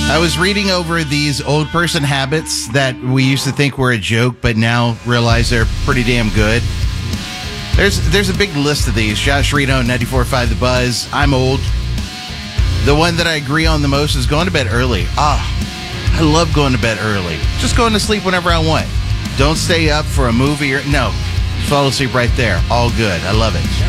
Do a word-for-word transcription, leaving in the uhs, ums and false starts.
I was reading over these old person habits that we used to think were a joke, but now realize they're pretty damn good. There's there's a big list of these. Josh Reno, ninety-four point five The Buzz. I'm old. The one that I agree on the most is going to bed early. Ah, I love going to bed early. Just going to sleep whenever I want. Don't stay up for a movie or... No, fall asleep right there. All good. I love it.